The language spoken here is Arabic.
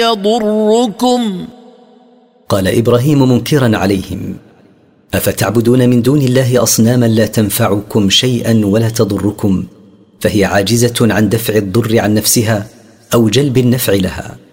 يضركم. قال إبراهيم منكرا عليهم: أفتعبدون من دون الله أصناما لا تنفعكم شيئا ولا تضركم، فهي عاجزة عن دفع الضر عن نفسها أو جلب النفع لها.